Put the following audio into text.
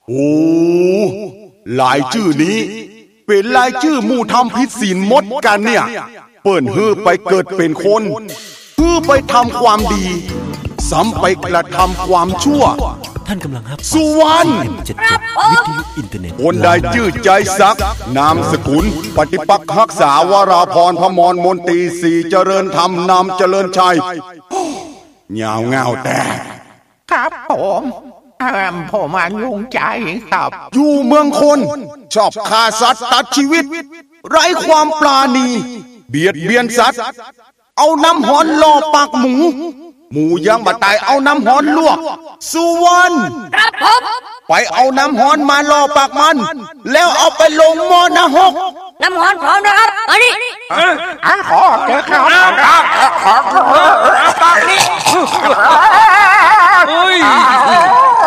โอ้ลายชื่อนี้เป็นลายชื่อหมู่ทำผิดศีลมดกันเนี่ยเปิ้นฮือไปเกิดเป็นคนฮือไปทำความดีซ้ำไปกระทำความชั่วท่านกำลังรับสุวรรณวิทยุอินเทอร์เน็ตคนใดชื่อใจซักนามสกุลปฏิปักษ์รักษาวราพรพมรมนตรีสีเจริญธรรมนามเจริญชัยเงาแต่ครับผมมายุ่งใจครับอยู่เมืองคนชอบฆ่าสัตว์ตัดชีวิตไร้ความปราณีเบียดเบียนสัตว์เอาน้ำหอนล่อปากหมูยังบ่ตายเอาน้ำหอนลวกสุวรรณครับผมไปเอาน้ำหอนมาล่อปากมันแล้วเอาไปลงหม้อนรกน้ำหอนพร้อมนะครับมาดิขอเถอะครับขอ